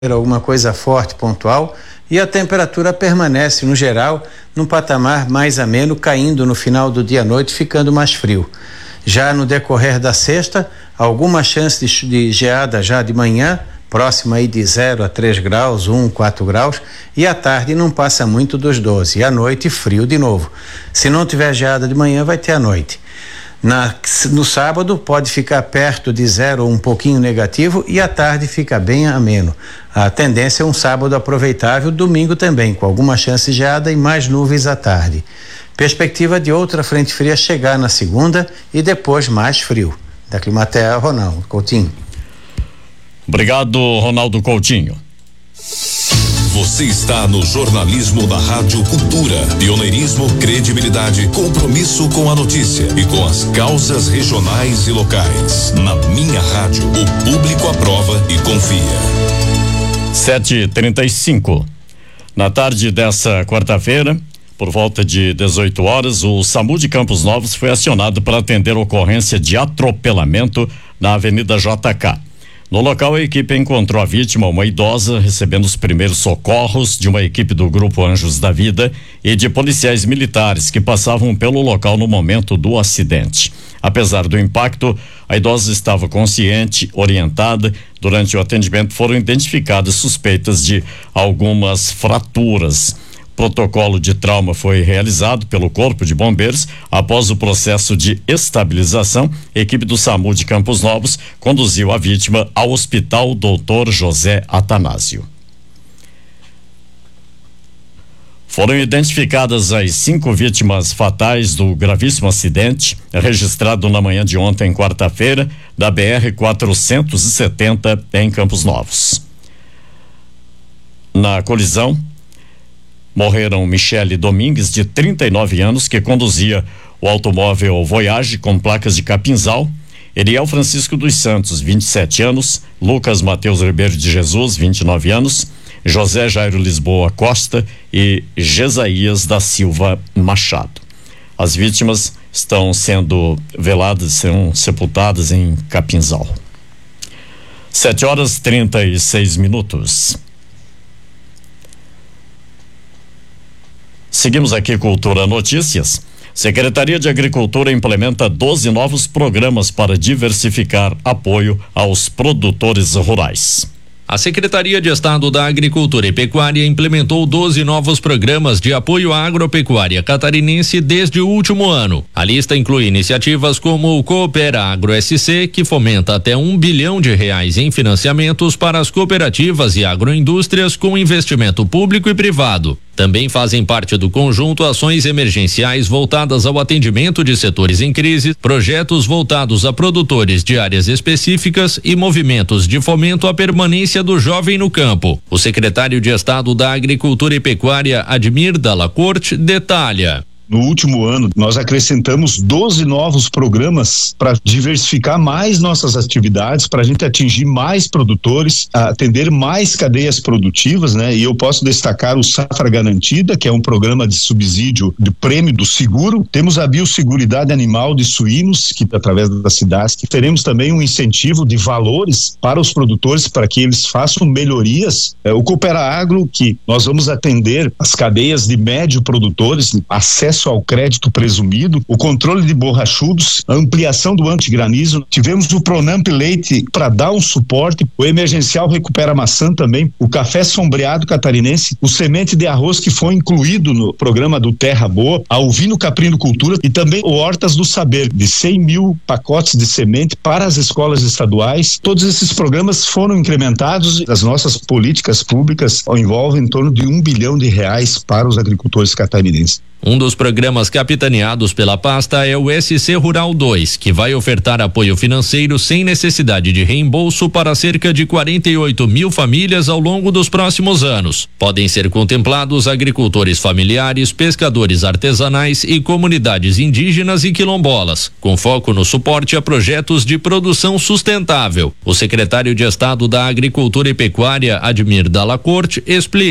alguma coisa forte, pontual, e a temperatura permanece, no geral, num patamar mais ameno, caindo no final do dia à noite, ficando mais frio. Já no decorrer da sexta, alguma chance de geada já de manhã, próxima aí de 0 a 3 graus, 4 graus, e à tarde não passa muito dos 12, e à noite frio de novo. Se não tiver geada de manhã, vai ter à noite. No sábado pode ficar perto de 0 ou um pouquinho negativo, e à tarde fica bem ameno. A tendência é um sábado aproveitável, domingo também, com alguma chance de geada e mais nuvens à tarde. Perspectiva de outra frente fria chegar na segunda e depois mais frio. Da Climatea, Ronaldo Coutinho. Obrigado, Ronaldo Coutinho. Você está no jornalismo da Rádio Cultura. Pioneirismo, credibilidade, compromisso com a notícia e com as causas regionais e locais. Na minha rádio, o público aprova e confia. 7h35. Na tarde dessa quarta-feira, por volta de 18 horas, o SAMU de Campos Novos foi acionado para atender ocorrência de atropelamento na Avenida JK. No local, a equipe encontrou a vítima, uma idosa, recebendo os primeiros socorros de uma equipe do Grupo Anjos da Vida e de policiais militares que passavam pelo local no momento do acidente. Apesar do impacto, a idosa estava consciente, orientada. Durante o atendimento foram identificadas suspeitas de algumas fraturas. Protocolo de trauma foi realizado pelo Corpo de Bombeiros. Após o processo de estabilização, a equipe do SAMU de Campos Novos conduziu a vítima ao Hospital Dr. José Atanásio. Foram identificadas as 5 vítimas fatais do gravíssimo acidente registrado na manhã de ontem, quarta-feira, da BR-470 em Campos Novos. Na colisão, morreram Michele Domingues, de 39 anos, que conduzia o automóvel Voyage com placas de Capinzal, Eriel Francisco dos Santos, 27 anos, Lucas Mateus Ribeiro de Jesus, 29 anos, José Jairo Lisboa Costa e Jesaías da Silva Machado. As vítimas estão sendo veladas, serão sepultadas em Capinzal. 7h36. Seguimos aqui Cultura Notícias. Secretaria de Agricultura implementa 12 novos programas para diversificar apoio aos produtores rurais. A Secretaria de Estado da Agricultura e Pecuária implementou 12 novos programas de apoio à agropecuária catarinense desde o último ano. A lista inclui iniciativas como o Coopera Agro SC, que fomenta até R$1 bilhão em financiamentos para as cooperativas e agroindústrias com investimento público e privado. Também fazem parte do conjunto ações emergenciais voltadas ao atendimento de setores em crise, projetos voltados a produtores de áreas específicas e movimentos de fomento à permanência do jovem no campo. O secretário de Estado da Agricultura e Pecuária, Admir Dalacorte, detalha. No último ano, nós acrescentamos 12 novos programas para diversificar mais nossas atividades, para a gente atingir mais produtores, atender mais cadeias produtivas, né? E eu posso destacar o Safra Garantida, que é um programa de subsídio de prêmio do seguro. Temos a Biosseguridade Animal de Suínos, que através das cidades, que teremos também um incentivo de valores para os produtores, para que eles façam melhorias. O Coopera Agro, que nós vamos atender as cadeias de médio produtores, acesso ao crédito presumido, o controle de borrachudos, a ampliação do antigranizo. Tivemos o Pronamp Leite para dar um suporte, o Emergencial Recupera Maçã também, o Café Sombreado Catarinense, o Semente de Arroz, que foi incluído no programa do Terra Boa, a Ovino Caprino Cultura e também o Hortas do Saber, de 100 mil pacotes de semente para as escolas estaduais. Todos esses programas foram incrementados. As nossas políticas públicas envolvem em torno de R$1 bilhão para os agricultores catarinenses. Um dos programas capitaneados pela pasta é o SC Rural 2, que vai ofertar apoio financeiro sem necessidade de reembolso para cerca de 48 mil famílias ao longo dos próximos anos. Podem ser contemplados agricultores familiares, pescadores artesanais e comunidades indígenas e quilombolas, com foco no suporte a projetos de produção sustentável. O secretário de Estado da Agricultura e Pecuária, Admir Dalacorte, explica.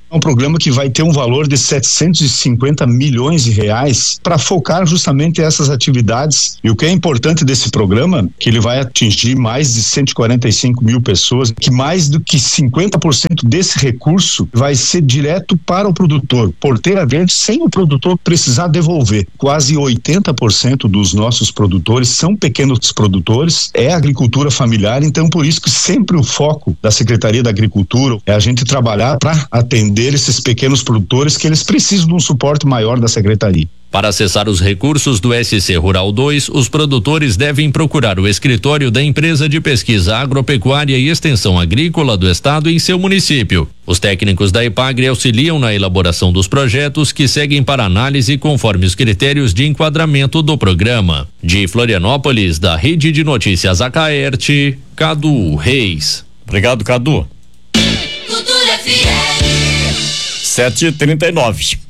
É um programa que vai ter um valor de 750 milhões de reais para focar justamente essas atividades. E o que é importante desse programa, que ele vai atingir mais de 145 mil pessoas, que mais do que 50% desse recurso vai ser direto para o produtor, porteira verde, sem o produtor precisar devolver. Quase 80% dos nossos produtores são pequenos produtores, é agricultura familiar, então por isso que sempre o foco da Secretaria da Agricultura é a gente trabalhar para atender esses pequenos produtores que eles precisam de um suporte maior da Secretaria. Para acessar os recursos do SC Rural 2, os produtores devem procurar o escritório da Empresa de Pesquisa Agropecuária e Extensão Agrícola do Estado em seu município. Os técnicos da EPAGRE auxiliam na elaboração dos projetos que seguem para análise conforme os critérios de enquadramento do programa. De Florianópolis, da Rede de Notícias Acaerte, Cadu Reis. Obrigado, Cadu. 7h39.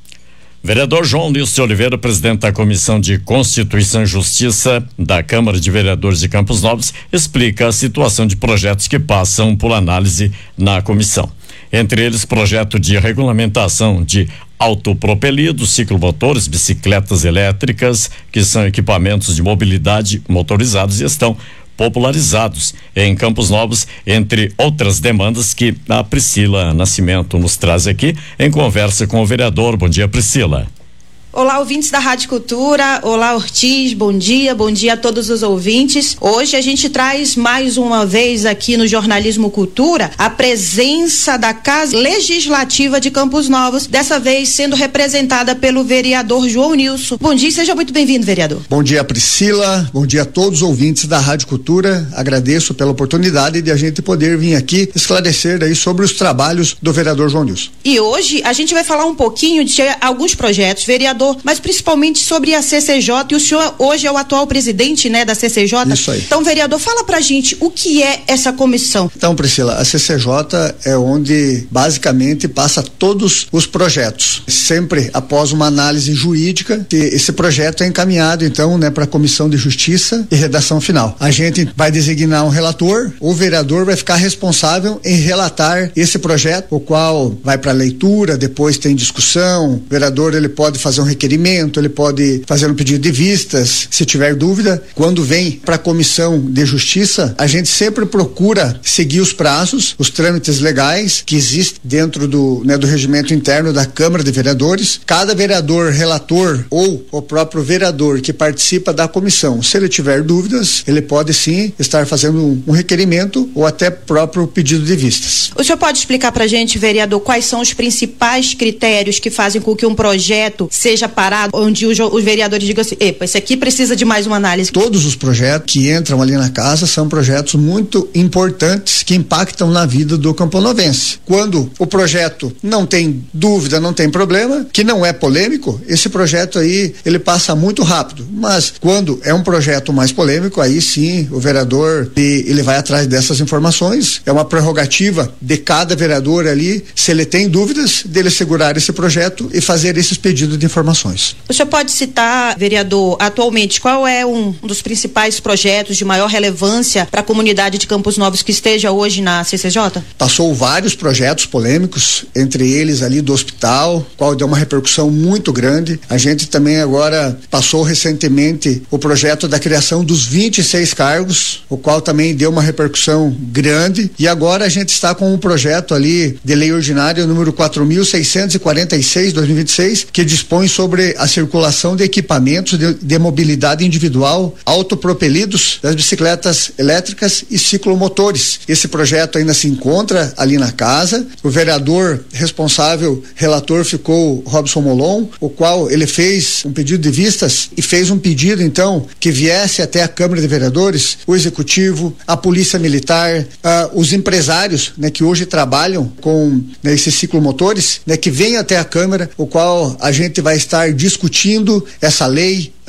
Vereador João Nilson Oliveira, presidente da Comissão de Constituição e Justiça da Câmara de Vereadores de Campos Novos, explica a situação de projetos que passam por análise na comissão. Entre eles, projeto de regulamentação de autopropelidos, ciclomotores, bicicletas elétricas, que são equipamentos de mobilidade motorizados e estão popularizados em Campos Novos, entre outras demandas que a Priscila Nascimento nos traz aqui em conversa com o vereador. Bom dia, Priscila. Olá, ouvintes da Rádio Cultura. Olá, Ortiz. Bom dia a todos os ouvintes. Hoje a gente traz mais uma vez aqui no Jornalismo Cultura a presença da Casa Legislativa de Campos Novos, dessa vez sendo representada pelo vereador João Nilson. Bom dia, seja muito bem-vindo, vereador. Bom dia, Priscila. Bom dia a todos os ouvintes da Rádio Cultura. Agradeço pela oportunidade de a gente poder vir aqui esclarecer aí sobre os trabalhos do vereador João Nilson. E hoje a gente vai falar um pouquinho de alguns projetos, vereador, mas principalmente sobre a CCJ, e o senhor hoje é o atual presidente, né, da CCJ. Isso aí. Então, vereador, fala pra gente o que é essa comissão. Então, Priscila, a CCJ é onde basicamente passa todos os projetos, sempre após uma análise jurídica, que esse projeto é encaminhado então, né, para a Comissão de Justiça e redação final. A gente vai designar um relator, o vereador vai ficar responsável em relatar esse projeto, o qual vai para leitura, depois tem discussão, o vereador ele pode fazer um requerimento, ele pode fazer um pedido de vistas, se tiver dúvida. Quando vem para a Comissão de Justiça, a gente sempre procura seguir os prazos, os trâmites legais que existem dentro do regimento interno da Câmara de Vereadores. Cada vereador relator ou o próprio vereador que participa da comissão, se ele tiver dúvidas, ele pode sim estar fazendo um requerimento ou até próprio pedido de vistas. O senhor pode explicar pra gente, vereador, quais são os principais critérios que fazem com que um projeto seja parado, onde os vereadores digam assim, epa, esse aqui precisa de mais uma análise? Todos os projetos que entram ali na casa são projetos muito importantes que impactam na vida do camponovense. Quando o projeto não tem dúvida, não tem problema, que não é polêmico, esse projeto aí, ele passa muito rápido. Mas quando é um projeto mais polêmico, aí sim, o vereador, ele vai atrás dessas informações. É uma prerrogativa de cada vereador ali, se ele tem dúvidas, dele segurar esse projeto e fazer esses pedidos de informações. O senhor pode citar, vereador, atualmente, qual é um dos principais projetos de maior relevância para a comunidade de Campos Novos que esteja hoje na CCJ? Passou vários projetos polêmicos, entre eles ali do hospital, qual deu uma repercussão muito grande. A gente também agora passou recentemente o projeto da criação dos 26 cargos, o qual também deu uma repercussão grande, e agora a gente está com um projeto ali de lei ordinária número 4.646/2026, que dispõe sobre a circulação de equipamentos de mobilidade individual autopropelidos das bicicletas elétricas e ciclomotores. Esse projeto ainda se encontra ali na casa. O vereador responsável, relator, ficou Robson Molon, o qual ele fez um pedido de vistas e fez um pedido então que viesse até a Câmara de Vereadores, o Executivo, a Polícia Militar, os empresários, né, que hoje trabalham com, né, esses ciclomotores, né, que venham até a Câmara, o qual a gente vai estar discutindo essa lei.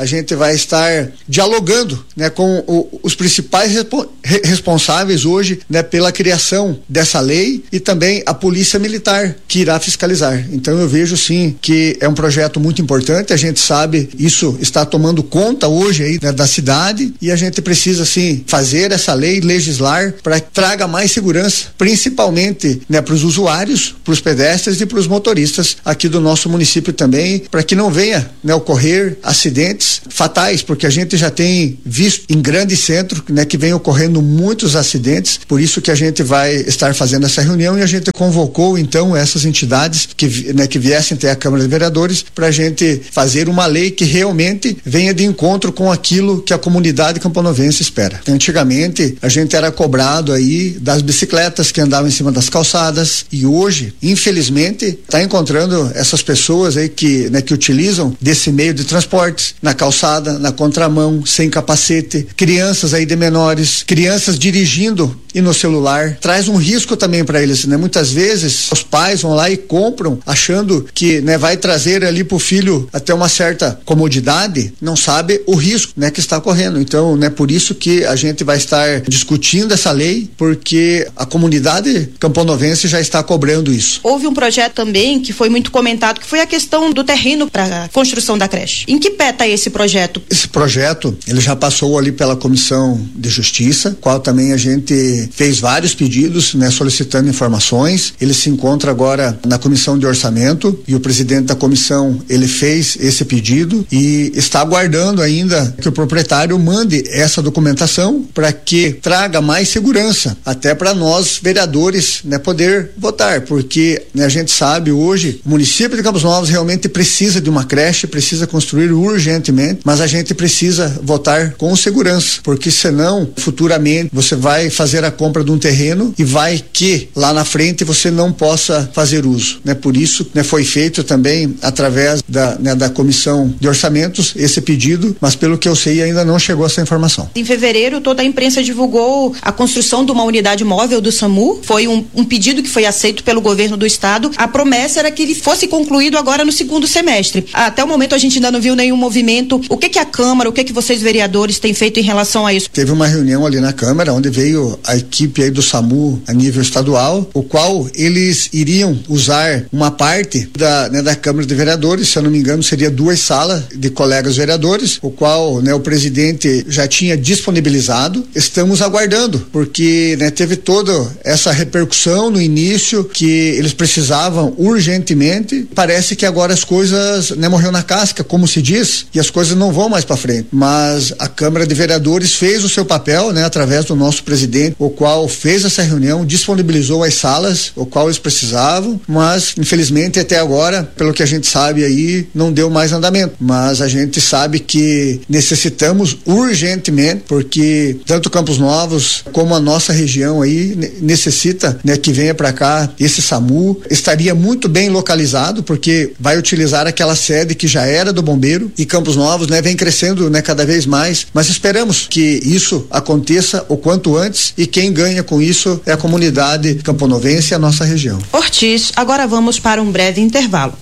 a gente vai estar dialogando, né, com os principais responsáveis hoje, né, pela criação dessa lei e também a Polícia Militar que irá fiscalizar. Então eu vejo sim que é um projeto muito importante, a gente sabe, isso está tomando conta hoje aí, né, da cidade, e a gente precisa sim fazer essa lei, legislar para que traga mais segurança, principalmente, né, para os usuários, para os pedestres e para os motoristas aqui do nosso município também, para que não venha, né, ocorrer acidentes fatais, porque a gente já tem visto em grande centro, né, que vem ocorrendo muitos acidentes, por isso que a gente vai estar fazendo essa reunião e a gente convocou então essas entidades que, né, que viessem até a Câmara de Vereadores para a gente fazer uma lei que realmente venha de encontro com aquilo que a comunidade camponovense espera. Antigamente a gente era cobrado aí das bicicletas que andavam em cima das calçadas e hoje, infelizmente, está encontrando essas pessoas aí que, né, que utilizam desse meio de transporte na calçada, na contramão, sem capacete, crianças aí de menores, crianças dirigindo e no celular, traz um risco também para eles, né? Muitas vezes os pais vão lá e compram achando que, né, vai trazer ali pro filho até uma certa comodidade, não sabe o risco, né, que está correndo. Então, né, por isso que a gente vai estar discutindo essa lei, porque a comunidade camponovense já está cobrando isso. Houve um projeto também que foi muito comentado, que foi a questão do terreno para a construção da creche. Em que pé está esse projeto? Esse projeto, ele já passou ali pela Comissão de Justiça, qual também a gente fez vários pedidos, né, solicitando informações. Ele se encontra agora na Comissão de Orçamento e o presidente da comissão, ele fez esse pedido e está aguardando ainda que o proprietário mande essa documentação para que traga mais segurança, até para nós vereadores, né, poder votar, porque, né, a gente sabe hoje, o município de Campos Novos realmente precisa de uma creche, precisa construir urgentemente, mas a gente precisa votar com segurança, porque senão, futuramente, você vai fazer a compra de um terreno e vai que lá na frente você não possa fazer uso, né? Por isso, né, foi feito também através da Comissão de Orçamentos esse pedido, mas pelo que eu sei ainda não chegou essa informação. Em fevereiro, toda a imprensa divulgou a construção de uma unidade móvel do SAMU, foi um pedido que foi aceito pelo governo do estado. A promessa era que ele fosse concluído agora no segundo semestre. Até o momento a gente ainda não viu nenhum movimento. O que a Câmara, o que vocês vereadores têm feito em relação a isso? Teve uma reunião ali na Câmara onde veio a equipe aí do SAMU a nível estadual, o qual eles iriam usar uma parte da Câmara de Vereadores, se eu não me engano seria 2 salas de colegas vereadores, o qual, né, o presidente já tinha disponibilizado. Estamos aguardando, porque, né, teve toda essa repercussão no início que eles precisavam urgentemente. Parece que agora as coisas, né, morreu na casca, como se diz, e as coisas não vão mais para frente. Mas a Câmara de Vereadores fez o seu papel, né, através do nosso presidente, o qual fez essa reunião, disponibilizou as salas, o qual eles precisavam, mas infelizmente até agora, pelo que a gente sabe aí, não deu mais andamento. Mas a gente sabe que necessitamos urgentemente, porque tanto Campos Novos como a nossa região aí necessita, né, que venha para cá esse SAMU. Estaria muito bem localizado, porque vai utilizar aquela sede que já era do bombeiro, e Campos Novos, né, vem crescendo, né, cada vez mais, mas esperamos que isso aconteça o quanto antes, e quem ganha com isso é a comunidade camponovense e a nossa região. Ortiz, agora vamos para um breve intervalo.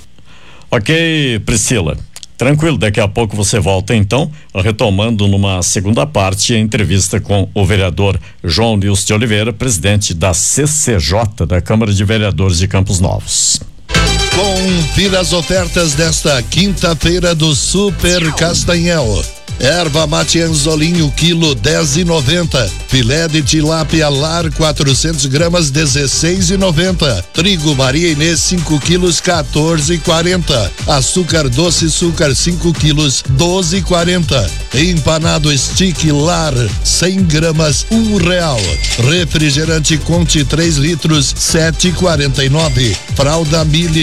Ok, Priscila. Tranquilo, daqui a pouco você volta então, retomando numa segunda parte a entrevista com o vereador João Nilson de Oliveira, presidente da CCJ, da Câmara de Vereadores de Campos Novos. Confira as ofertas desta quinta-feira do Super Castanhel. Erva mate Anzolinho, quilo 10,90. Filé de tilápia lar 400 gramas 16,90. Trigo Maria Inês 5 quilos 14,40. Açúcar doce Açúcar 5 quilos 12,40. Empanado stick lar 100 gramas R$1. Refrigerante Conte 3 litros 7,49. Fralda Mille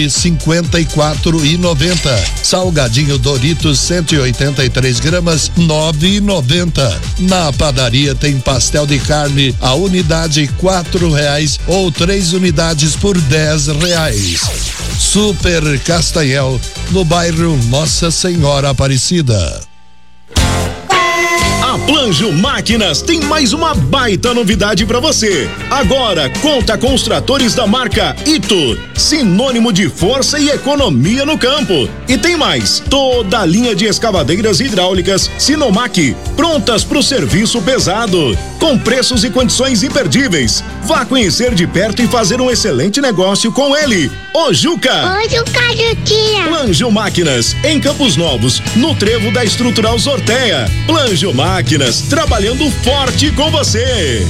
54,90. Salgadinho Doritos 183 gramas 9,90. Na padaria tem pastel de carne, a unidade R$4 ou 3 unidades por R$10. Super Castanhel, no bairro Nossa Senhora Aparecida. Planjo Máquinas tem mais uma baita novidade para você. Agora conta com os tratores da marca Ito, sinônimo de força e economia no campo. E tem mais, toda a linha de escavadeiras hidráulicas Sinomac, prontas para o serviço pesado, com preços e condições imperdíveis. Vá conhecer de perto e fazer um excelente negócio com ele, o Juca. Oi, Juca. Planjo Máquinas, em Campos Novos, no trevo da Estrutural Sorteia. Planjo Máquinas, trabalhando forte com você.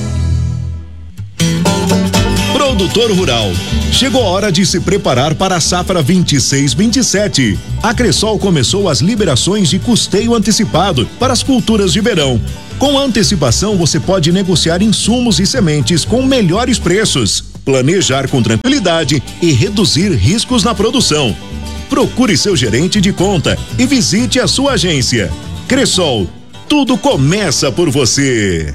Produtor rural, chegou a hora de se preparar para a safra 26/27. A Cressol começou as liberações de custeio antecipado para as culturas de verão. Com antecipação, você pode negociar insumos e sementes com melhores preços, planejar com tranquilidade e reduzir riscos na produção. Procure seu gerente de conta e visite a sua agência. Cressol, tudo começa por você.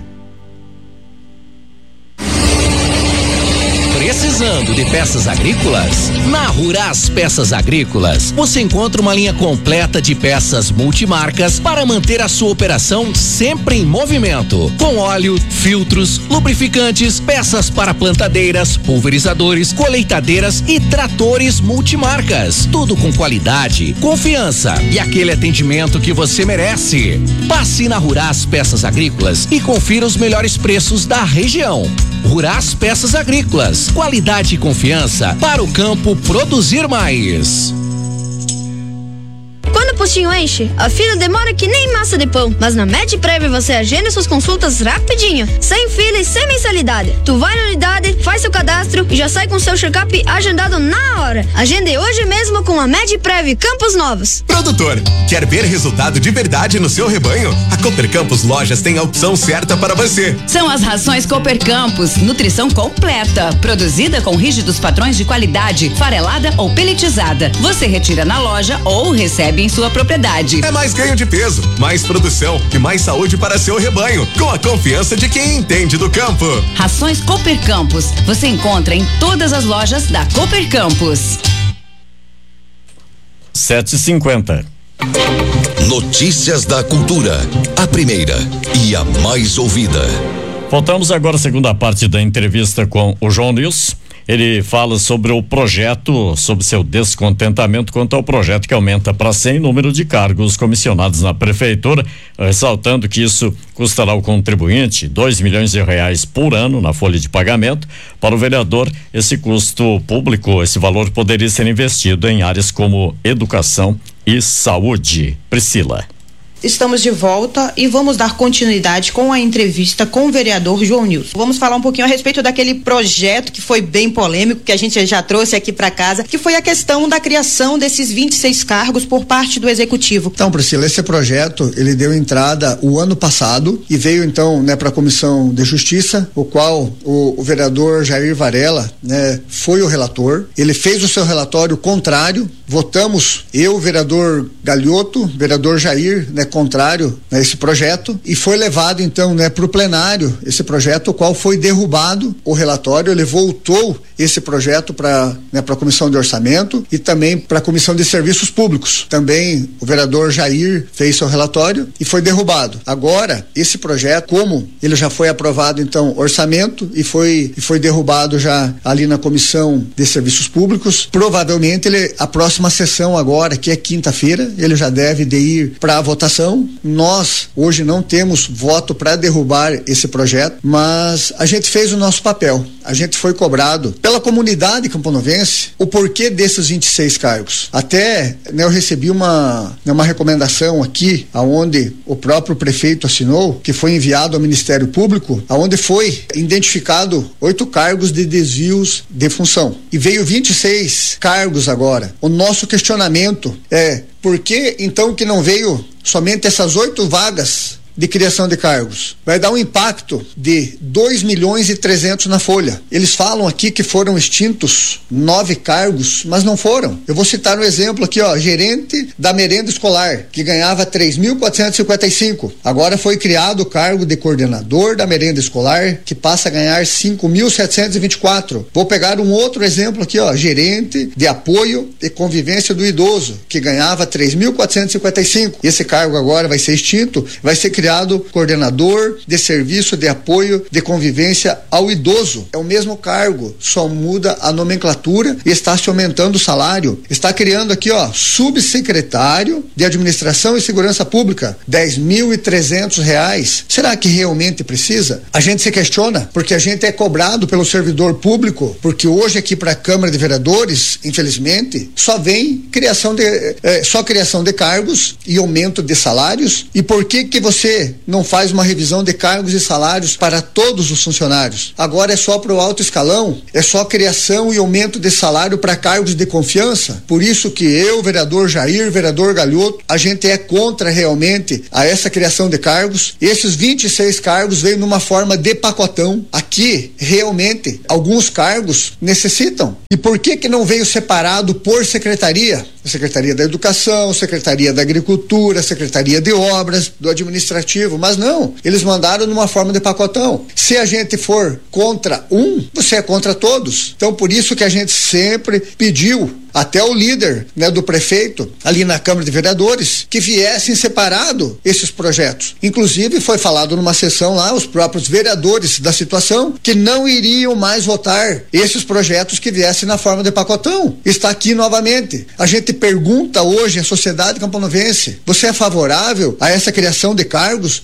Precisando de peças agrícolas? Na Ruras Peças Agrícolas, você encontra uma linha completa de peças multimarcas para manter a sua operação sempre em movimento. Com óleo, filtros, lubrificantes, peças para plantadeiras, pulverizadores, colheitadeiras e tratores multimarcas. Tudo com qualidade, confiança e aquele atendimento que você merece. Passe na Ruras Peças Agrícolas e confira os melhores preços da região. Ruras Peças Agrícolas, qualidade e confiança para o campo produzir mais. Quando o postinho enche, a fila demora que nem massa de pão. Mas na MedPrev você agenda suas consultas rapidinho, sem fila e sem mensalidade. Tu vai na unidade, faz seu cadastro e já sai com seu check-up agendado na hora. Agende hoje mesmo com a MedPrev Campos Novos. Produtor, quer ver resultado de verdade no seu rebanho? A Cooper Campos Lojas tem a opção certa para você. São as rações Cooper Campos, nutrição completa, produzida com rígidos padrões de qualidade, farelada ou peletizada. Você retira na loja ou recebe em sua propriedade. É mais ganho de peso, mais produção e mais saúde para seu rebanho, com a confiança de quem entende do campo. Rações Cooper Campos, você encontra em todas as lojas da Cooper Campos. 7h50. Notícias da Cultura, a primeira e a mais ouvida. Voltamos agora à segunda parte da entrevista com o João Nilson. Ele fala sobre o projeto, sobre seu descontentamento quanto ao projeto que aumenta para 100 o número de cargos comissionados na prefeitura, ressaltando que isso custará ao contribuinte R$2 milhões por ano na folha de pagamento. Para o vereador, esse custo público, esse valor poderia ser investido em áreas como educação e saúde. Priscila. Estamos de volta e vamos dar continuidade com a entrevista com o vereador João Nilson. Vamos falar um pouquinho a respeito daquele projeto que foi bem polêmico, que a gente já trouxe aqui para casa, que foi a questão da criação desses 26 cargos por parte do executivo. Então, Priscila, esse projeto, ele deu entrada o ano passado e veio então, para a Comissão de Justiça, o qual o vereador Jair Varela, foi o relator. Ele fez o seu relatório contrário, votamos, eu, vereador Galhoto, vereador Jair, contrário a esse projeto, e foi levado então para o plenário esse projeto, o qual foi derrubado o relatório. Ele voltou esse projeto para a Comissão de Orçamento e também para a Comissão de Serviços Públicos. Também o vereador Jair fez seu relatório e foi derrubado. Agora, esse projeto, como ele já foi aprovado então orçamento e foi derrubado já ali na Comissão de Serviços Públicos, provavelmente a próxima sessão agora, que é quinta-feira, ele já deve de ir para a votação. Nós hoje não temos voto para derrubar esse projeto, mas a gente fez o nosso papel. A gente foi cobrado pela comunidade camponovense o porquê desses 26 cargos. Até eu recebi uma recomendação aqui, aonde o próprio prefeito assinou, que foi enviado ao Ministério Público, aonde foi identificado 8 cargos de desvios de função. E veio 26 cargos agora. O nosso questionamento é: por que então que não veio somente essas 8 vagas de criação de cargos? Vai dar um impacto de 2.300.000 na folha. Eles falam aqui que foram extintos 9 cargos, mas não foram. Eu vou citar um exemplo aqui, gerente da merenda escolar, que ganhava 3.455. Agora foi criado o cargo de coordenador da merenda escolar, que passa a ganhar 5.724. Vou pegar um outro exemplo aqui, gerente de apoio e convivência do idoso, que ganhava 3.455. Esse cargo agora vai ser extinto, vai ser criado criado coordenador de serviço de apoio de convivência ao idoso. É o mesmo cargo, só muda a nomenclatura e está se aumentando o salário. Está criando aqui, subsecretário de Administração e Segurança Pública, R$10.300. Será que realmente precisa? A gente se questiona, porque a gente é cobrado pelo servidor público, porque hoje aqui para a Câmara de Vereadores, infelizmente, só vem criação de cargos e aumento de salários. E por que você não faz uma revisão de cargos e salários para todos os funcionários? Agora é só para o alto escalão, é só criação e aumento de salário para cargos de confiança. Por isso que eu, vereador Jair, vereador Galhoto, a gente é contra realmente a essa criação de cargos. Esses 26 cargos veio numa forma de pacotão. Aqui, realmente, alguns cargos necessitam. E por que não veio separado por secretaria? A Secretaria da Educação, Secretaria da Agricultura, Secretaria de Obras, do Administrativo, mas não, eles mandaram numa forma de pacotão. Se a gente for contra um, você é contra todos. Então, por isso que a gente sempre pediu, até o líder, do prefeito, ali na Câmara de Vereadores, que viessem separado esses projetos. Inclusive, foi falado numa sessão lá, os próprios vereadores da situação, que não iriam mais votar esses projetos que viessem na forma de pacotão. Está aqui novamente. A gente pergunta hoje à sociedade camponovense, você é favorável a essa criação de cargos?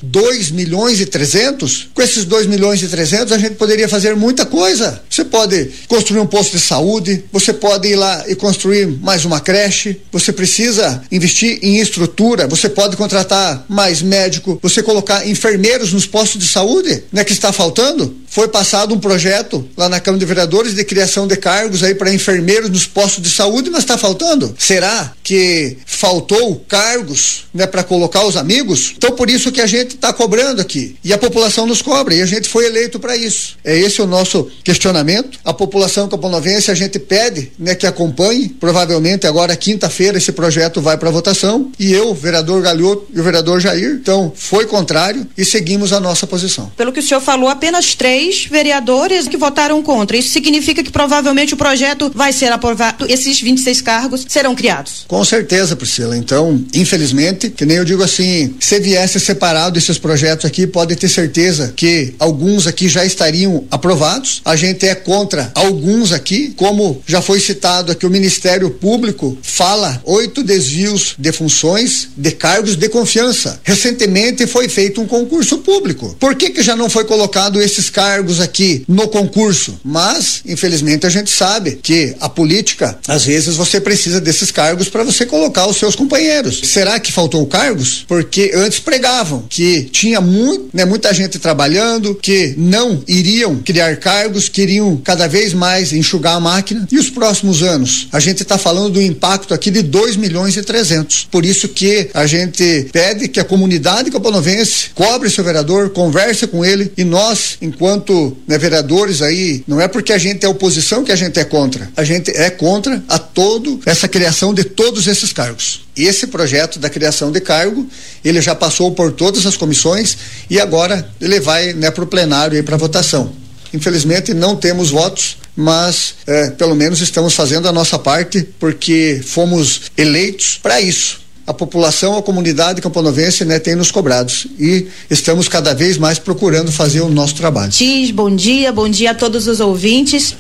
2.300.000? Com esses 2.300.000, a gente poderia fazer muita coisa. Você pode construir um posto de saúde, você pode ir lá e construir mais uma creche, você precisa investir em estrutura, você pode contratar mais médico, você colocar enfermeiros nos postos de saúde, que está faltando. Foi passado um projeto lá na Câmara de Vereadores de criação de cargos aí para enfermeiros nos postos de saúde, mas está faltando. Será que faltou cargos, para colocar os amigos? Então, por isso que a gente está cobrando aqui. E a população nos cobra, e a gente foi eleito para isso. É esse o nosso questionamento. A população camponovense, a gente pede, que acompanhe. Provavelmente agora, quinta-feira, esse projeto vai para votação. E eu, vereador Galhoto e o vereador Jair, então, foi contrário e seguimos a nossa posição. Pelo que o senhor falou, apenas 3 vereadores que votaram contra. Isso significa que provavelmente o projeto vai ser aprovado, esses 26 cargos serão criados. Com certeza, Priscila. Então, infelizmente, que nem eu digo assim, se viesse separado esses projetos aqui, pode ter certeza que alguns aqui já estariam aprovados. A gente é contra alguns aqui, como já foi citado aqui, o Ministério Público fala 8 desvios de funções de cargos de confiança. Recentemente foi feito um concurso público. Por que já não foi colocado esses cargos aqui no concurso? Mas, infelizmente, a gente sabe que a política, às vezes você precisa desses cargos para você colocar os seus companheiros. Será que faltou cargos? Porque antes pregavam que tinha muita gente trabalhando, que não iriam criar cargos, queriam cada vez mais enxugar a máquina. E os próximos anos? A gente está falando do impacto aqui de 2.300.000. Por isso que a gente pede que a comunidade camponovense cobre seu vereador, converse com ele, e nós, enquanto vereadores aí, não é porque a gente é oposição que a gente é contra. A gente é contra a toda essa criação de todos esses cargos. Esse projeto da criação de cargo, ele já passou por todas as comissões e agora ele vai para o plenário aí para votação. Infelizmente não temos votos, mas pelo menos estamos fazendo a nossa parte, porque fomos eleitos para isso. A população, a comunidade camponovense, tem nos cobrados e estamos cada vez mais procurando fazer o nosso trabalho. Bom dia a todos os ouvintes.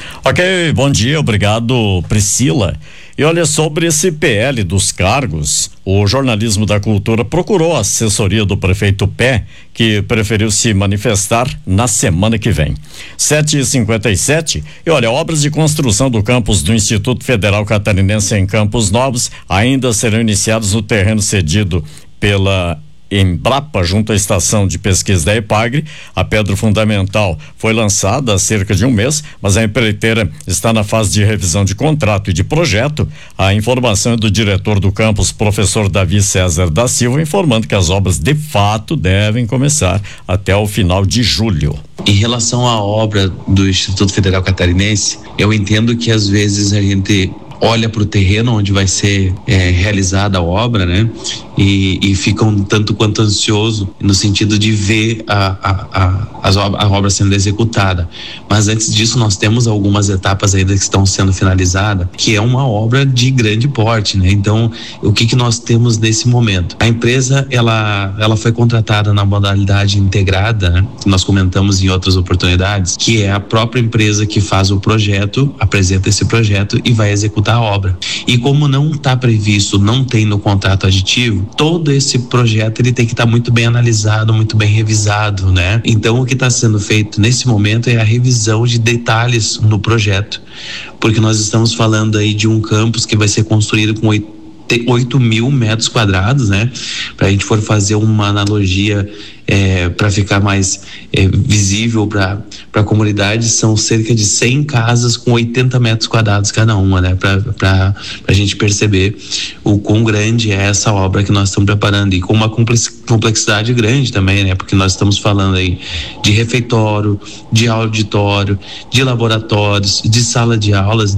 Ok, bom dia, obrigado, Priscila. E olha, sobre esse PL dos cargos, o Jornalismo da Cultura procurou a assessoria do prefeito Pé, que preferiu se manifestar na semana que vem. 7h57, e olha, obras de construção do campus do Instituto Federal Catarinense em Campos Novos ainda serão iniciadas no terreno cedido pela Embrapa, junto à estação de pesquisa da EPAGRE. A pedra fundamental foi lançada há cerca de um mês, mas a empreiteira está na fase de revisão de contrato e de projeto. A informação é do diretor do campus, professor Davi César da Silva, informando que as obras de fato devem começar até o final de julho. Em relação à obra do Instituto Federal Catarinense, eu entendo que às vezes a gente olha para o terreno onde vai ser realizada a obra, e ficam tanto quanto ansioso no sentido de ver a obra sendo executada. Mas antes disso, nós temos algumas etapas ainda que estão sendo finalizadas, que é uma obra de grande porte, né? Então, o que nós temos nesse momento? A empresa, ela foi contratada na modalidade integrada, né? Que nós comentamos em outras oportunidades, que é a própria empresa que faz o projeto, apresenta esse projeto e vai executar a obra. E como não está previsto, não tem no contrato aditivo, todo esse projeto ele tem que estar muito bem analisado, muito bem revisado, né? Então, o que está sendo feito nesse momento é a revisão de detalhes no projeto, porque nós estamos falando aí de um campus que vai ser construído com 8.000 metros quadrados, né? Para a gente for fazer uma analogia para ficar mais visível para a comunidade, são cerca de 100 casas com 80 metros quadrados cada uma, né? Para a gente perceber o quão grande é essa obra que nós estamos preparando e com uma complexidade grande também, né? Porque nós estamos falando aí de refeitório, de auditório, de laboratórios, de sala de aulas,